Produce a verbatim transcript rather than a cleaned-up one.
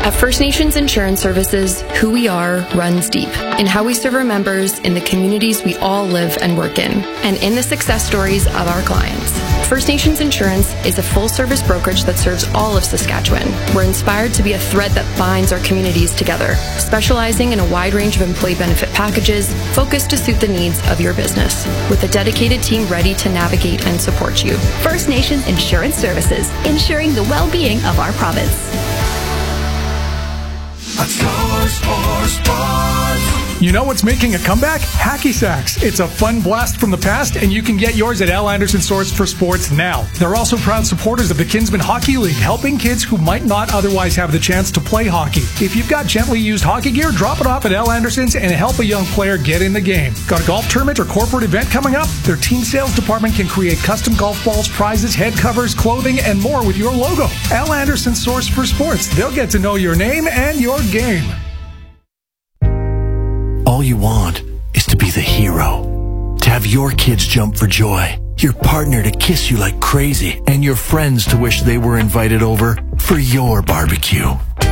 At First Nations Insurance Services, who we are runs deep in how we serve our members in the communities we all live and work in, and in the success stories of our clients. First Nations Insurance is a full-service brokerage that serves all of Saskatchewan. We're inspired to be a thread that binds our communities together, specializing in a wide range of employee benefit packages focused to suit the needs of your business, with a dedicated team ready to navigate and support you. First Nations Insurance Services, ensuring the well-being of our province. You know what's making a comeback? Hacky Sacks. It's a fun blast from the past, and you can get yours at Al Anderson Source for Sports now. They're also proud supporters of the Kinsman Hockey League, helping kids who might not otherwise have the chance to play hockey. If you've got gently used hockey gear, drop it off at Al Anderson's and help a young player get in the game. Got a golf tournament or corporate event coming up? Their team sales department can create custom golf balls, prizes, head covers, clothing, and more with your logo. Al Anderson Source for Sports. They'll get to know your name and your game. All you want is to be the hero, to have your kids jump for joy, your partner to kiss you like crazy, and your friends to wish they were invited over for your barbecue.